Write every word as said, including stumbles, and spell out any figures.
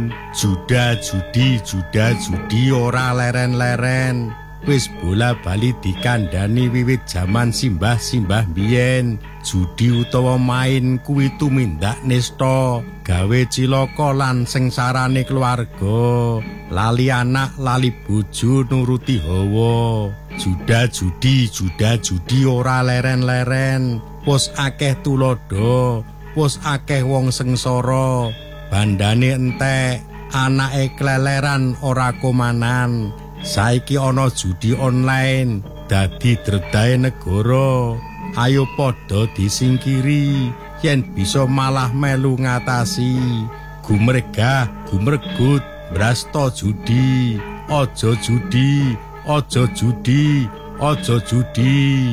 biyen juda judi juda judi ora leren-leren. Wis bola-bali dikandhani wiwit jaman simbah-simbah biyen. Judi utawa main kuwi tumindak nista, gawe cilaka lan sengsarane keluarga. Lali anak, lali bojo nuruti hawa. Juda judi, juda judi ora leren-leren. Wis akeh tulodo, wis akeh wong sengsara. Bandane entek, anake kleleran ora komanan. Saiki ana judi online dadi dredahe negara. Ayo padha disingkiri yen bisa malah melu ngatasi. Gumregah, gumregut, brasta judi. Aja judi, aja judi, aja judi.